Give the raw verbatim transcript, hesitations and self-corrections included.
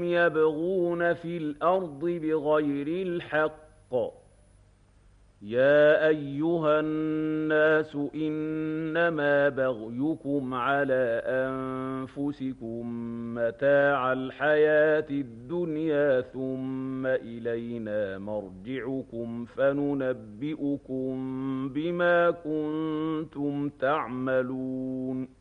يبغون في الأرض بغير الحق. يا أيها الناس إنما بغيكم على أنفسكم متاع الحياة الدنيا ثم إلينا مرجعكم فننبئكم بما كنتم تعملون